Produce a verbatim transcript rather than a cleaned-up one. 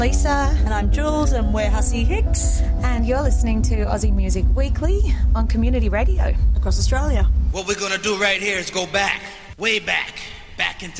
Lisa. And I'm Jules, and we're Hussey Hicks. And you're listening to Aussie Music Weekly on Community Radio. Across Australia. What we're going to do right here is go back, way back, back into